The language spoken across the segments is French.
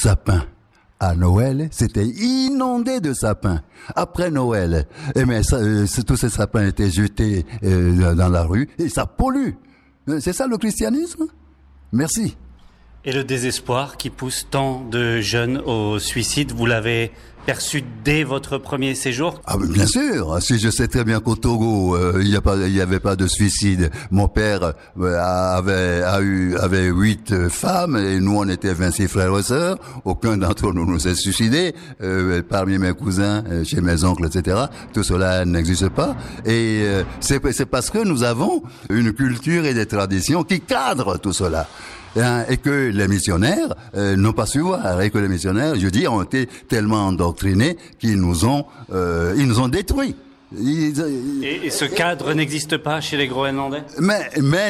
sapins. À Noël, c'était inondé de sapins. Après Noël, tous ces sapins étaient jetés dans la rue et ça pollue. C'est ça le christianisme? Merci. Et le désespoir qui pousse tant de jeunes au suicide, vous l'avez perçu dès votre premier séjour? Ah, mais bien sûr. Si je sais très bien qu'au Togo, il y avait pas de suicide. Mon père avait 8 femmes et nous on était 26 frères et sœurs. Aucun d'entre nous s'est suicidé. Parmi mes cousins, chez mes oncles, etc. Tout cela n'existe pas. Et c'est parce que nous avons une culture et des traditions qui cadrent tout cela. Et que les missionnaires n'ont pas su voir, et que les missionnaires, je dis, ont été tellement endoctrinés qu'ils nous ont détruits. Et ce cadre n'existe pas chez les Groenlandais? Mais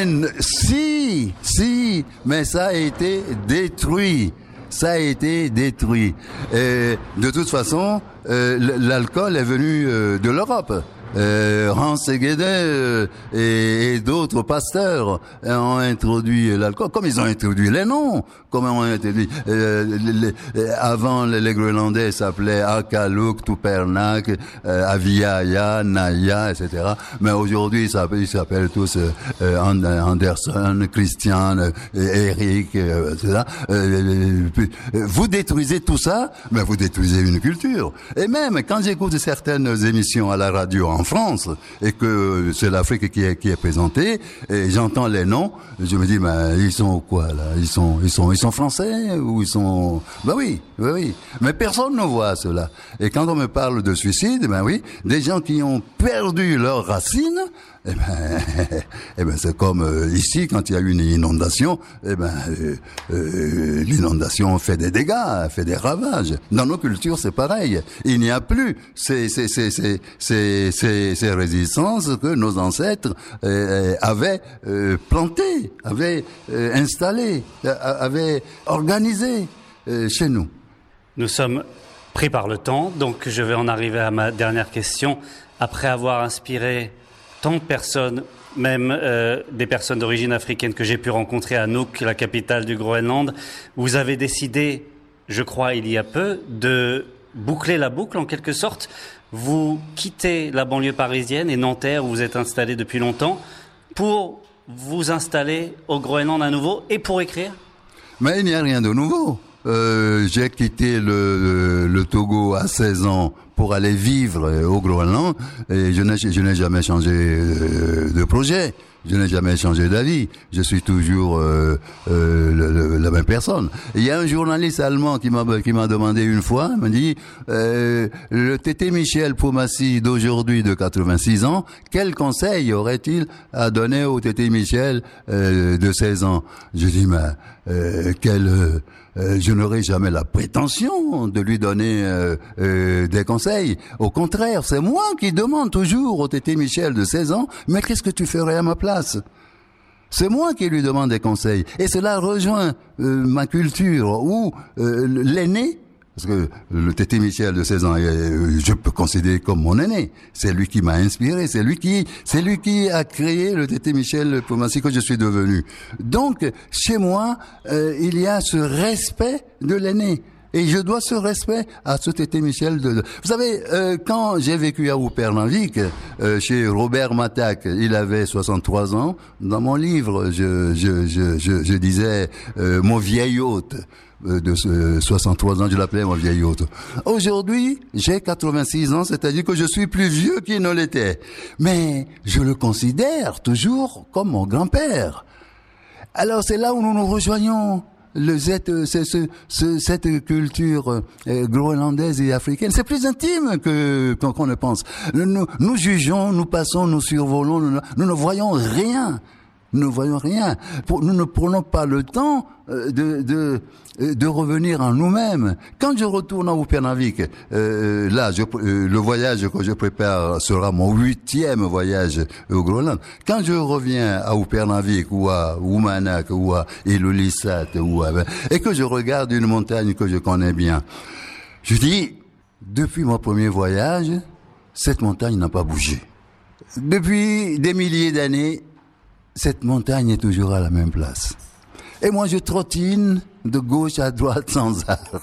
si, mais ça a été détruit. Ça a été détruit. Et de toute façon, l'alcool est venu de l'Europe. Hans Egede et d'autres pasteurs ont introduit l'alcool, comme ils ont introduit les noms, comme ont introduit avant les Groenlandais s'appelaient Akaluk, Tupernak, Aviaya, Naya, etc. Mais aujourd'hui ils s'appellent tous Anderson, Christian, Eric, etc. Vous détruisez tout ça, mais vous détruisez une culture. Et même quand j'écoute certaines émissions à la radio en France et que c'est l'Afrique qui est présentée et j'entends les noms, je me dis mais ils sont quoi là? Ils sont français ou ils sont oui. Mais personne ne voit cela. Et quand on me parle de suicide, ben oui, des gens qui ont perdu leurs racines, c'est comme ici quand il y a une inondation, l'inondation fait des dégâts, fait des ravages. Dans nos cultures, c'est pareil. Il n'y a plus ces résistances que nos ancêtres avaient plantées, avaient installées, avaient organisées chez nous. Nous sommes pris par le temps, donc je vais en arriver à ma dernière question. Après avoir inspiré tant de personnes, même des personnes d'origine africaine que j'ai pu rencontrer à Nuuk, la capitale du Groenland, vous avez décidé, je crois il y a peu, de boucler la boucle en quelque sorte. Vous quittez la banlieue parisienne et Nanterre où vous êtes installé depuis longtemps pour vous installer au Groenland à nouveau et pour écrire? Mais il n'y a rien de nouveau. J'ai quitté le Togo à 16 ans pour aller vivre au Groenland et je n'ai jamais changé de projet. Je n'ai jamais changé d'avis. Je suis toujours la même personne. Il y a un journaliste allemand qui m'a demandé une fois, il m'a dit le Tété Michel Poumassi d'aujourd'hui de 86 ans, quel conseil aurait-il à donner au Tété Michel de 16 ans? Je dis je n'aurai jamais la prétention de lui donner des conseils. Au contraire, c'est moi qui demande toujours au Tété Michel de 16 ans, mais qu'est-ce que tu ferais à ma place? C'est moi qui lui demande des conseils. Et cela rejoint ma culture où l'aîné, parce que le Tété Michel de 16 ans, je peux considérer comme mon aîné. C'est lui qui m'a inspiré. C'est lui qui a créé le Tété Michel Poumassi que je suis devenu. Donc, chez moi, il y a ce respect de l'aîné. Et je dois ce respect à ce Tété Michel Vous savez, quand j'ai vécu à Upernavik, chez Robert Matak, il avait 63 ans. Dans mon livre, je disais mon vieil hôte de 63 ans, je l'appelais mon vieil hôte. Aujourd'hui, j'ai 86 ans, c'est-à-dire que je suis plus vieux qu'il ne l'était. Mais je le considère toujours comme mon grand-père. Alors c'est là où nous nous rejoignons. Cette culture groenlandaise et africaine, c'est plus intime qu'on ne pense. Nous jugeons, nous passons, nous survolons, nous ne voyons rien. Nous ne voyons rien. Nous ne prenons pas le temps de revenir en nous-mêmes. Quand je retourne à Upernavik, le voyage que je prépare sera mon 8e voyage au Groenland. Quand je reviens à Upernavik ou à Uummannaq ou à Ilulissat et que je regarde une montagne que je connais bien, je dis, depuis mon premier voyage, cette montagne n'a pas bougé. Depuis des milliers d'années, cette montagne est toujours à la même place. Et moi, je trottine de gauche à droite sans arrêt.